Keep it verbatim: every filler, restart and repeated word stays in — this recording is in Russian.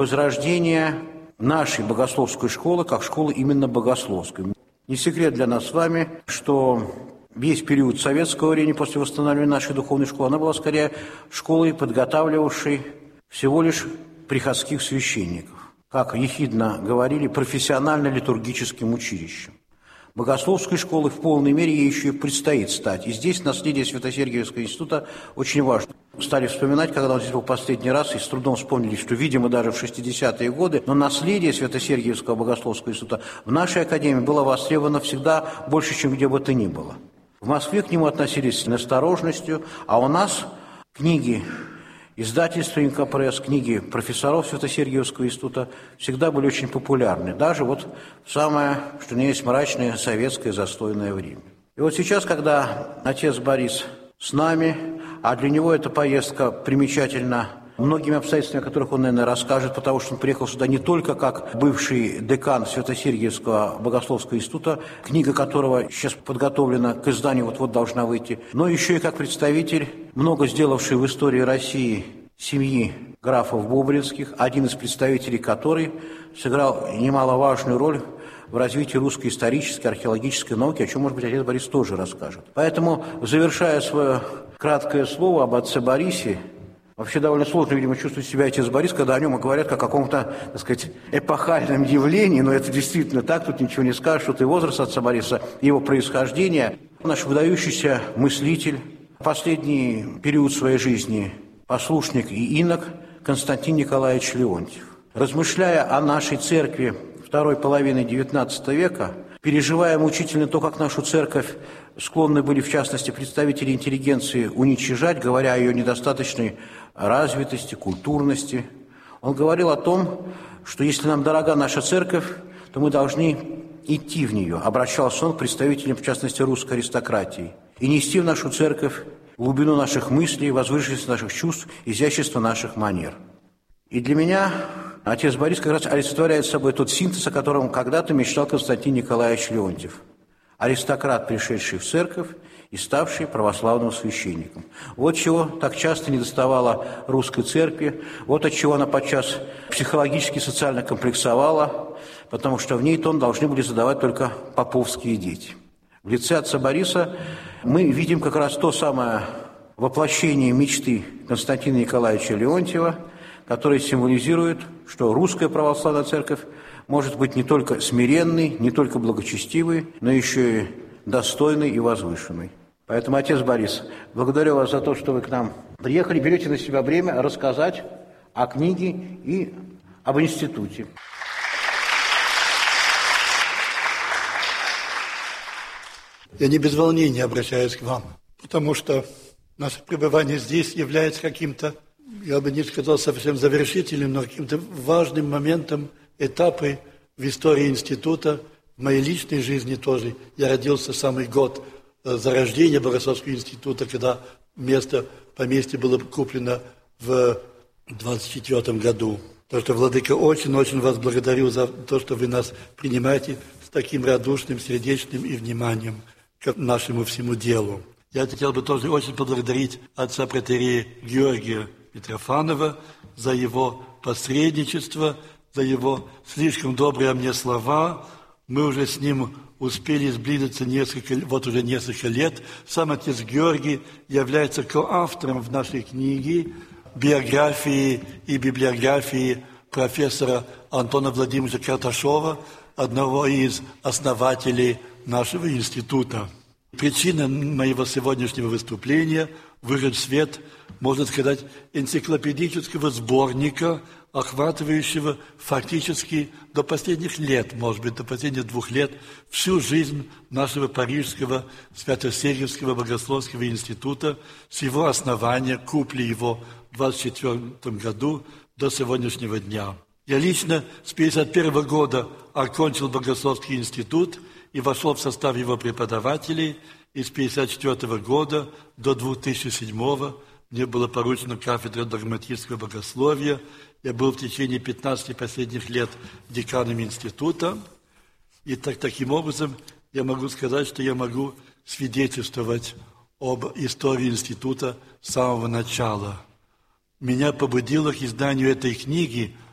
возрождение нашей богословской школы как школы именно богословской. Не секрет для нас с вами, что весь период советского времени после восстановления нашей духовной школы она была скорее школой, подготавливавшей всего лишь приходских священников. Как ехидно говорили, профессионально-литургическим училищем. Богословской школы в полной мере ей еще и предстоит стать. И здесь наследие Свято-Сергиевского института очень важно. Стали вспоминать, когда он здесь был последний раз, и с трудом вспомнили, что, видимо, даже в шестидесятые годы, но наследие Свято-Сергиевского богословского института в нашей академии было востребовано всегда больше, чем где бы то ни было. В Москве к нему относились с осторожностью, а у нас книги издательства «Инкопресс», книги профессоров Свято-Сергиевского института всегда были очень популярны, даже вот в самое, что ни есть, мрачное советское застойное время. И вот сейчас, когда отец Борис с нами, а для него эта поездка примечательна многими обстоятельствами, о которых он, наверное, расскажет, потому что он приехал сюда не только как бывший декан Свято-Сергиевского богословского института, книга которого сейчас подготовлена к изданию, вот-вот должна выйти, но еще и как представитель, много сделавший в истории России семьи графов Бобринских, один из представителей которой сыграл немаловажную роль в развитии русской исторической, археологической науки, о чем, может быть, отец Борис тоже расскажет. Поэтому, завершая свое краткое слово об отце Борисе, вообще довольно сложно, видимо, чувствовать себя отец Борис, когда о нем говорят как о каком-то, так сказать, эпохальном явлении, но это действительно так, тут ничего не скажешь, что и возраст отца Бориса, его происхождение. Наш выдающийся мыслитель, последний период своей жизни послушник и инок Константин Николаевич Леонтьев. Размышляя о нашей церкви второй половины девятнадцатого века, переживая мучительно то, как нашу церковь склонны были, в частности, представители интеллигенции уничижать, говоря о ее недостаточной развитости, культурности, он говорил о том, что если нам дорога наша церковь, то мы должны идти в нее. Обращался он к представителям, в частности, русской аристократии, и нести в нашу церковь глубину наших мыслей, возвышенность наших чувств, изящество наших манер. И для меня отец Борис как раз олицетворяет собой тот синтез, о котором когда-то мечтал Константин Николаевич Леонтьев. Аристократ, пришедший в церковь и ставший православным священником. Вот чего так часто недоставало русской церкви, вот от чего она подчас психологически, социально комплексовала, потому что в ней тон должны были задавать только поповские дети. В лице отца Бориса мы видим как раз то самое воплощение мечты Константина Николаевича Леонтьева, которое символизирует, что русская православная церковь может быть не только смиренной, не только благочестивой, но еще и достойной и возвышенной. Поэтому, отец Борис, благодарю вас за то, что вы к нам приехали, берете на себя время рассказать о книге и об институте. Я не без волнения обращаюсь к вам, потому что наше пребывание здесь является каким-то, я бы не сказал совсем завершительным, но каким-то важным моментом, этапы в истории института, в моей личной жизни тоже. Я родился самый год зарождения Богословского института, когда место, поместье было куплено в двадцать четвёртом году. Так что, владыка, очень-очень вас благодарю за то, что вы нас принимаете с таким радушным, сердечным и вниманием к нашему всему делу. Я хотел бы тоже очень поблагодарить отца протоиерея Георгия Митрофанова за его посредничество, за его слишком добрые мне слова. Мы уже с ним успели сблизиться несколько, вот уже несколько лет. Сам отец Георгий является коавтором в нашей книге биографии и библиографии профессора Антона Владимировича Карташова, одного из основателей нашего института. Причина моего сегодняшнего выступления – выход в свет, можно сказать, энциклопедического сборника, охватывающего фактически до последних лет, может быть, до последних двух лет, всю жизнь нашего Парижского Свято-Сергиевского Богословского института с его основания, купли его в двадцать четвёртом году до сегодняшнего дня. Я лично с пятьдесят первого года окончил Богословский институт и вошел в состав его преподавателей, и с пятьдесят четвёртого года до две тысячи седьмого мне было поручено кафедра догматического богословия. Я был в течение пятнадцати последних лет деканом института. И так, таким образом я могу сказать, что я могу свидетельствовать об истории института с самого начала. Меня побудило к изданию этой книги